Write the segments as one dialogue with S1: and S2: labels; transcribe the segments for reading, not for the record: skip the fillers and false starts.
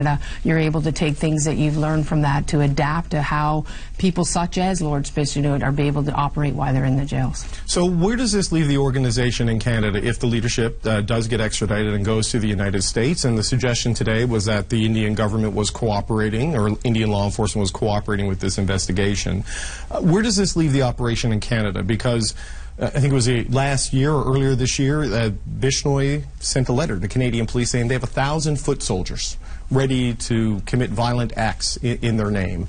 S1: You're able to take things that you've learned from that to adapt to how people such as Lord Bishnoid are able to operate while they're in the jails.
S2: So where does this leave the organization in Canada if the leadership does get extradited and goes to the United States? And the suggestion today was that the Indian government was cooperating, or Indian law enforcement was cooperating with this investigation. Where does this leave the operation in Canada? Because I think it was last year or earlier this year, Bishnoi sent a letter to Canadian police saying they have 1,000 foot soldiers ready to commit violent acts in their name.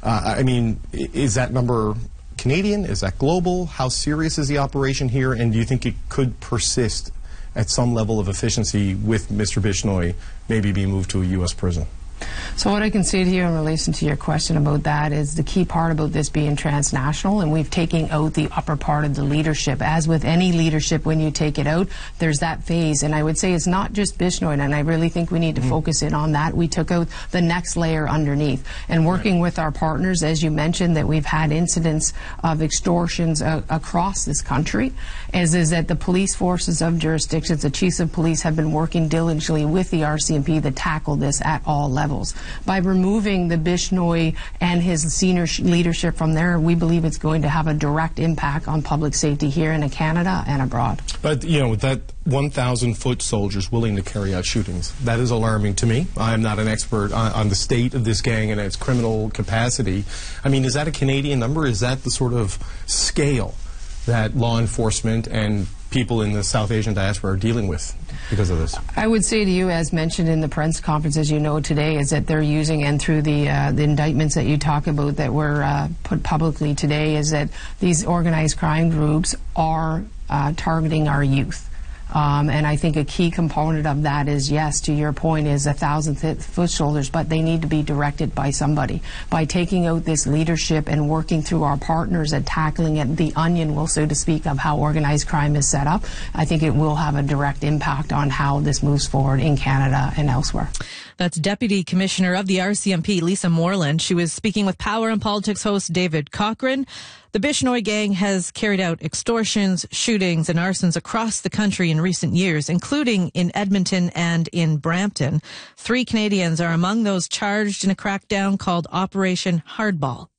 S2: I mean, is that number Canadian? Is that global? How serious is the operation here? And do you think it could persist at some level of efficiency with Mr. Bishnoi maybe being moved to a U.S. prison?
S1: So what I can say to you in relation to your question about that is the key part about this being transnational, and we've taken out the upper part of the leadership. As with any leadership, when you take it out, there's that phase. And I would say it's not just Bishnoi, and I really think we need to focus in on that. We took out the next layer underneath. And working with our partners, as you mentioned, that we've had incidents of extortions across this country, is that the police forces of jurisdictions, the chiefs of police have been working diligently with the RCMP to tackle this at all levels. By removing the Bishnoi and his senior leadership from there, we believe it's going to have a direct impact on public safety here in Canada and abroad.
S2: But, you know, with that 1,000 foot soldiers willing to carry out shootings, that is alarming to me. I am not an expert on the state of this gang and its criminal capacity. I mean, is that a Canadian number? Is that the sort of scale that law enforcement and people in the South Asian diaspora are dealing with because of this?
S1: I would say to you, as mentioned in the press conference, as you know today, is that they're using, and through the indictments that you talk about that were put publicly today, is that these organized crime groups are targeting our youth. And I think a key component of that is, yes, to your point, is 1,000 foot soldiers, but they need to be directed by somebody. By taking out this leadership and working through our partners and tackling it, the onion, will, so to speak, of how organized crime is set up, I think it will have a direct impact on how this moves forward in Canada and elsewhere.
S3: That's Deputy Commissioner of the RCMP, Lisa Moreland. She was speaking with Power and Politics host David Cochrane. The Bishnoi gang has carried out extortions, shootings, and arsons across the country in recent years, including in Edmonton and in Brampton. 3 Canadians are among those charged in a crackdown called Operation Hardball.